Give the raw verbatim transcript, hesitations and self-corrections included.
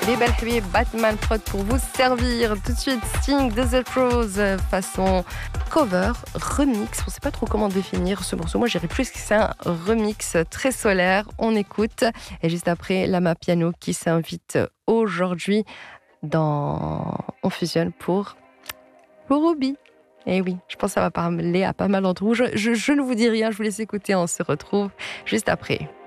Habib El Habib, Batman Prod pour vous servir. Tout de suite, Sting, Desert Rose, façon cover, remix. On ne sait pas trop comment définir ce morceau. Moi, j'irais plus que c'est un remix très solaire. On écoute. Et juste après, Lama Piano qui s'invite aujourd'hui dans On fusionne pour, pour Ruby. Et oui, je pense que ça va parler à pas mal d'entre vous. Je, je, je ne vous dis rien, je vous laisse écouter. On se retrouve juste après.